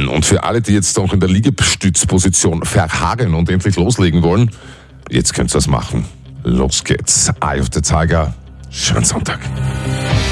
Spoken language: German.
Und für alle, die jetzt auch in der Liegestützposition verharren und endlich loslegen wollen, jetzt könnt ihr das machen. Los geht's. Eye of the Tiger. Schönen Sonntag.